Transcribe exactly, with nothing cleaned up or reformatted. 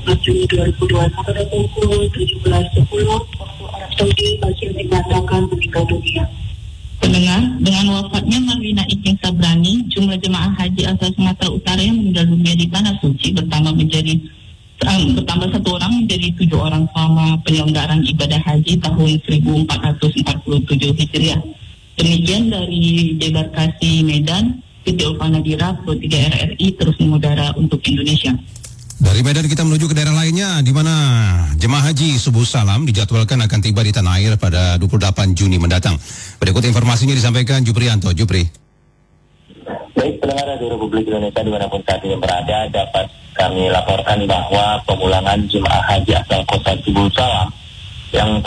empat Juni dua ribu dua puluh satu pada pukul tujuh belas sepuluh waktu Arab Saudi, Bashir dinyatakan meninggal dunia. Pendengar, dengan wafatnya Marlina Iking Sabrani, jumlah jemaah haji asal Sumatera Utara yang meninggal dunia di Tanah Suci bertambah menjadi um, bertambah satu orang menjadi tujuh orang selama penyelenggaraan ibadah haji tahun seribu empat ratus empat puluh tujuh Hijriah. Demikian dari Debarkasi Medan, Siti Ulfa Nadira, Pro tiga R R I terus mengudara untuk Indonesia. Dari Medan kita menuju ke daerah lainnya, di mana jemaah haji Subuh Salam dijadwalkan akan tiba di tanah air pada dua puluh delapan Juni mendatang. Berikut informasinya disampaikan Juprianto. Jupri. Baik, pendengar Radio Republik Indonesia dimanapun saat ini berada, dapat kami laporkan bahwa pemulangan jemaah haji asal kota Subuh Salam yang